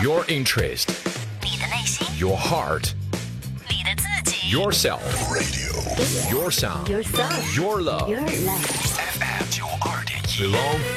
Your interest, 你的内心， your heart, 你的自己 yourself, your sound, Yourself. your love. Your love. FM 92.1 Belong